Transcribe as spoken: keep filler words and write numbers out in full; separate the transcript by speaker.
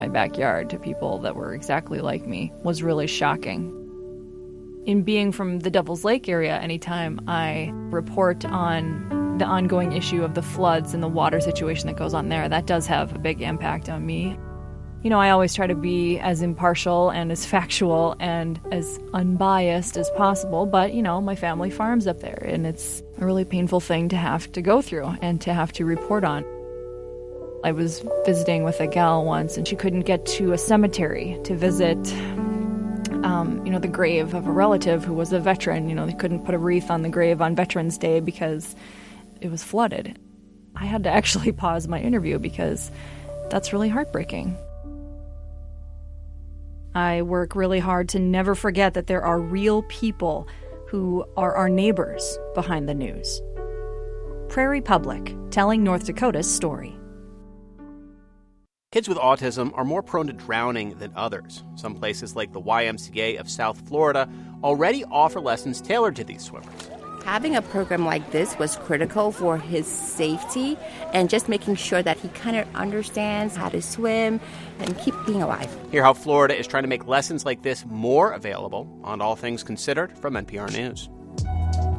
Speaker 1: my backyard to people that were exactly like me was really shocking. In being from the Devil's Lake area, anytime I report on the ongoing issue of the floods and the water situation that goes on there, that does have a big impact on me. You know, I always try to be as impartial and as factual and as unbiased as possible, but, you know, my family farms up there, and it's a really painful thing to have to go through and to have to report on. I was visiting with a gal once, and she couldn't get to a cemetery to visit, um, you know, the grave of a relative who was a veteran. You know, they couldn't put a wreath on the grave on Veterans Day because it was flooded. I had to actually pause my interview because that's really heartbreaking. I work really hard to never forget that there are real people who are our neighbors behind the news. Prairie Public, telling North Dakota's story.
Speaker 2: Kids with autism are more prone to drowning than others. Some places like the Y M C A of South Florida already offer lessons tailored to these swimmers.
Speaker 3: Having a program like this was critical for his safety and just making sure that he kind of understands how to swim and keep being alive.
Speaker 2: Hear how Florida is trying to make lessons like this more available on All Things Considered from N P R News.